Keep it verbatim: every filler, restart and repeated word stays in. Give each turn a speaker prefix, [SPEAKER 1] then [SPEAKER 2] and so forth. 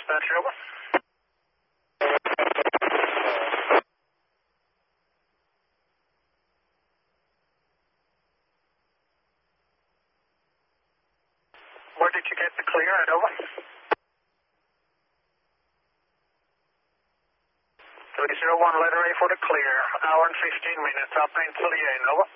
[SPEAKER 1] dispatch, over. Where did you get the clear at, over? three zero one, letter A for the clear. Hour and fifteen minutes, up in Tulliane, over.